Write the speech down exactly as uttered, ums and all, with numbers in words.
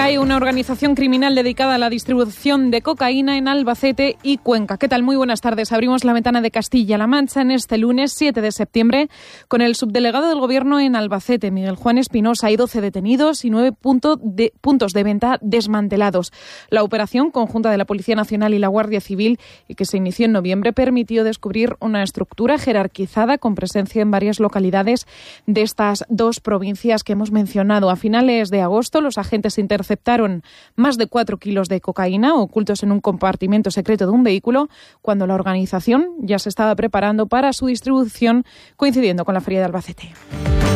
Hay una organización criminal dedicada a la distribución de cocaína en Albacete y Cuenca. ¿Qué tal? Muy buenas tardes. Abrimos la ventana de Castilla-La Mancha en este lunes siete de septiembre con el subdelegado del Gobierno en Albacete, Miguel Juan Espinosa. Hay doce detenidos y nueve punto de, puntos de venta desmantelados. La operación conjunta de la Policía Nacional y la Guardia Civil, y que se inició en noviembre, permitió descubrir una estructura jerarquizada con presencia en varias localidades de estas dos provincias que hemos mencionado. A finales de agosto, los agentes interceptaron más de cuatro kilos de cocaína ocultos en un compartimento secreto de un vehículo, cuando la organización ya se estaba preparando para su distribución, coincidiendo con la Feria de Albacete.